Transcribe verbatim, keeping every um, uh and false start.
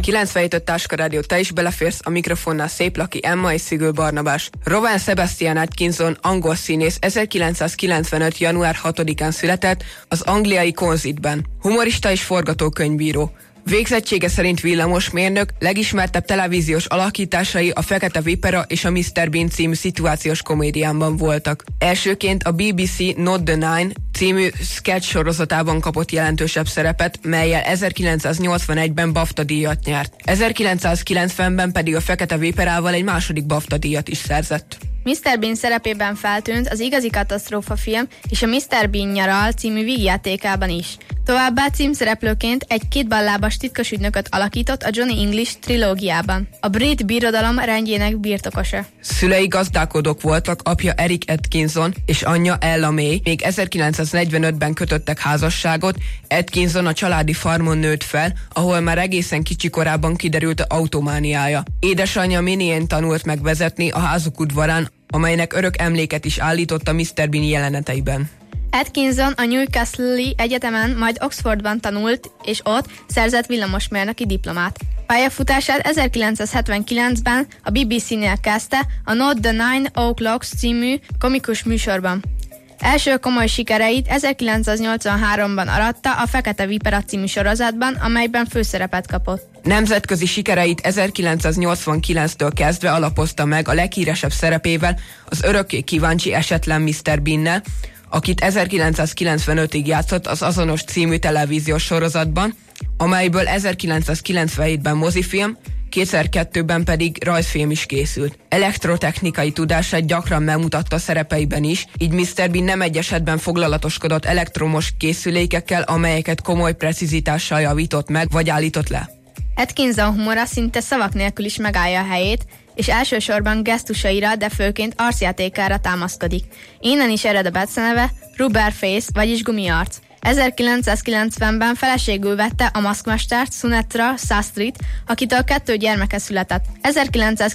kilencvenhét öt Táska Rádió, te is beleférsz, a mikrofonnál Szép Laki Emma és Szigő Barnabás. Rowan Sebastian Atkinson, angol színész, ezerkilencszázkilencvenöt. január hatodikán született az angliai Consett-ben. Humorista és forgatókönyvíró. Végzettsége szerint villamosmérnök, legismertebb televíziós alakításai a Fekete Vipera és a miszter Bean című szituációs komédiánban voltak. Elsőként a bé bé cé Not the Nine című sketch sorozatában kapott jelentősebb szerepet, mellyel ezerkilencszáznyolcvanegyben BAFTA díjat nyert. ezerkilencszázkilencvenben pedig a Fekete Viperával egy második BAFTA díjat is szerzett. miszter Bean szerepében feltűnt az Igazi Katasztrófa film és a miszter Bean nyaral című vígjátékában is. Továbbá címszereplőként egy kétballábas titkos ügynököt alakított a Johnny English trilógiában. A brit birodalom rendjének birtokosa. Szülei gazdálkodók voltak, apja Eric Atkinson és anyja Ella May. Még ezerkilencszáznegyvenötben kötöttek házasságot, Atkinson a családi farmon nőtt fel, ahol már egészen kicsi korában kiderült automániája. Édesanyja Minnie-en tanult meg vezetni a házuk udvarán, amelynek örök emléket is állított a miszter Bean jeleneteiben. Atkinson a Newcastle-i egyetemen, majd Oxfordban tanult, és ott szerzett villamosmérnöki diplomát. Pályafutását ezerkilencszázhetvenkilencben a bé bé cé-nél kezdte a Not the Nine O'Clocks című komikus műsorban. Első komoly sikereit ezerkilencszáznyolcvanháromban aratta a Fekete Vipera című sorozatban, amelyben főszerepet kapott. Nemzetközi sikereit ezerkilencszáznyolcvankilenctől kezdve alapozta meg a leghíresebb szerepével az Örökké kíváncsi esetlen miszter Beannel, akit ezerkilencszázkilencvenötig játszott az azonos című televíziós sorozatban, amelyből ezerkilencszázkilencvenhétben mozifilm, kétezer-kettőben pedig rajzfilm is készült. Elektrotechnikai tudását gyakran megmutatta szerepeiben is, így miszter Bean nem egy esetben foglalatoskodott elektromos készülékekkel, amelyeket komoly precizitással javított meg vagy állított le. Atkinson humora szinte szavak nélkül is megállja a helyét, és elsősorban gesztusaira, de főként arcjátékára támaszkodik. Innen is ered a beceneve Rubber Face, vagyis gumiarc. ezerkilencszázkilencvenben feleségül vette a maszkmestert, Sunetra Sastryt, akitől kettő gyermeke született. ezerkilencszázkilencvenkettőben